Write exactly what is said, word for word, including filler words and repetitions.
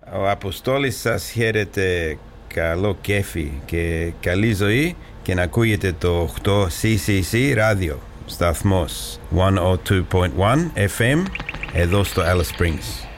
Ο Αποστόλης σας χαίρεται. Καλό κέφι και καλή ζωή και να ακούγεται το οκτώ σι σι σι ράδιο σταθμός εκατόν δύο κόμμα ένα εφ εμ εδώ στο Alice Springs.